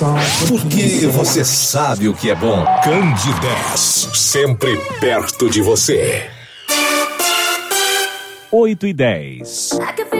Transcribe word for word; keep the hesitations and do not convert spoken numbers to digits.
Porque você sabe o que é bom. Candidez, sempre perto de você. oito e dez.